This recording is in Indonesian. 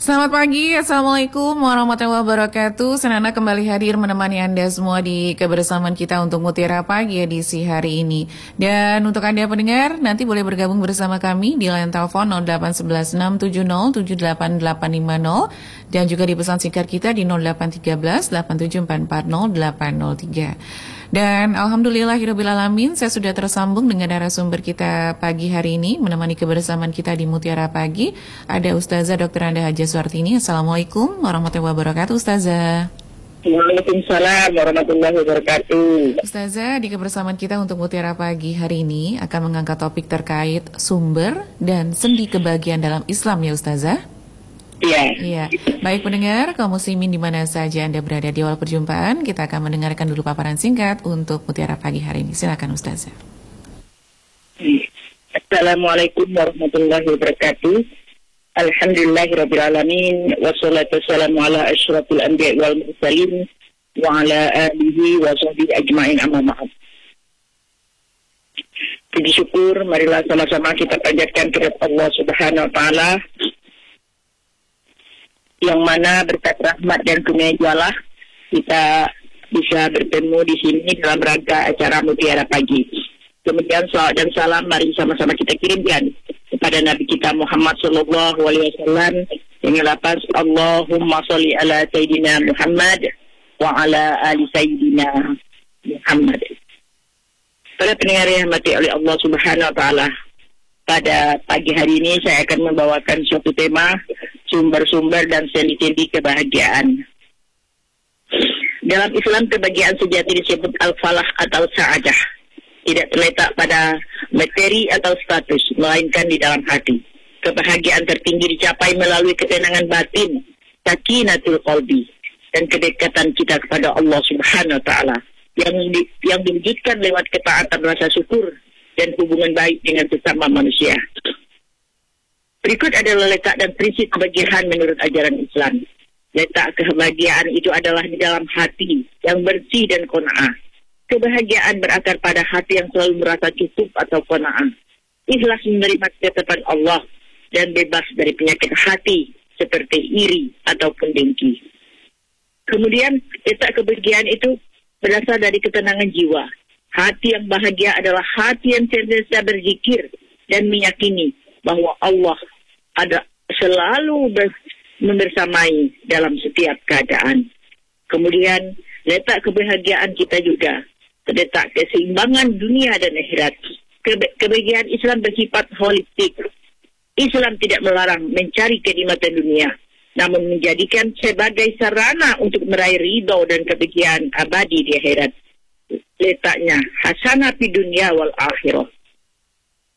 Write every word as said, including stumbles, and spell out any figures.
Selamat pagi, Assalamualaikum warahmatullahi wabarakatuh. Senang kembali hadir menemani Anda semua di kebersamaan kita untuk Mutiara Pagi edisi hari ini. Dan untuk Anda pendengar, nanti boleh bergabung bersama kami di line telepon nol delapan satu satu enam tujuh nol tujuh delapan delapan lima nol dan juga di pesan singkat kita di nol delapan tiga belas delapan tujuh empat empat nol delapan nol tiga. Dan alhamdulillahirabbil alamin, saya sudah tersambung dengan narasumber kita pagi hari ini menemani kebersamaan kita di Mutiara Pagi. Ada Ustazah doktor Anda Haja Suartini. Assalamualaikum warahmatullahi wabarakatuh, Ustazah. Waalaikumsalam warahmatullahi wabarakatuh. Ustazah, di kebersamaan kita untuk Mutiara Pagi hari ini akan mengangkat topik terkait sumber dan sendi kebahagiaan dalam Islam, ya Ustazah? Iya. Iya. Baik pendengar, kaum muslimin di mana saja Anda berada di awal perjumpaan, kita akan mendengarkan dulu paparan singkat untuk Mutiara Pagi hari ini. Silakan Ustazah. Assalamualaikum warahmatullahi wabarakatuh. Alhamdulillahirabbil alamin, wassalatu wassalamu ala asyrafil anbiya'i wal mursalin wa ala alihi wa sahbihi ajma'in, amma ba'd. Puji syukur, marilah sama-sama kita panjatkan kepada Allah Subhanahu wa taala, yang mana berkat rahmat dan kurnianya kita bisa bertemu di sini dalam rangka acara Mutiara Pagi. Kemudian salawat dan salam mari sama-sama kita kirimkan kepada Nabi kita Muhammad sallallahu alaihi wasallam dengan lafaz Allahumma sholli ala sayyidina Muhammad wa ala ali sayyidina Muhammad. Para pendengar yang dirahmati oleh Allah Subhanahu wa taala, pada pagi hari ini saya akan membawakan suatu tema sumber-sumber dan sendi-sendi kebahagiaan. Dalam Islam, kebahagiaan sejati disebut al-falah atau sa'adah. Tidak terletak pada materi atau status, melainkan di dalam hati. Kebahagiaan tertinggi dicapai melalui ketenangan batin, sakinatul qalbi, dan kedekatan kita kepada Allah Subhanahu wa taala yang di, yang diwujudkan lewat ketaatan rasa syukur dan hubungan baik dengan sesama manusia. Berikut adalah letak dan prinsip kebahagiaan menurut ajaran Islam. Letak kebahagiaan itu adalah di dalam hati yang bersih dan qanaah. Kebahagiaan berakar pada hati yang selalu merasa cukup atau qanaah. Ikhlas menerima ketetapan Allah dan bebas dari penyakit hati seperti iri ataupun dengki. Kemudian letak kebahagiaan itu berasal dari ketenangan jiwa. Hati yang bahagia adalah hati yang senantiasa berzikir dan meyakini bahwa Allah ada selalu membersamai dalam setiap keadaan. Kemudian letak kebahagiaan kita juga terletak keseimbangan dunia dan akhirat. Keba- kebahagiaan Islam bersifat holistik. Islam tidak melarang mencari kenikmatan dunia, namun menjadikan sebagai sarana untuk meraih ridho dan kebahagiaan abadi di akhirat. Letaknya hasanah fi dunya wal akhirah.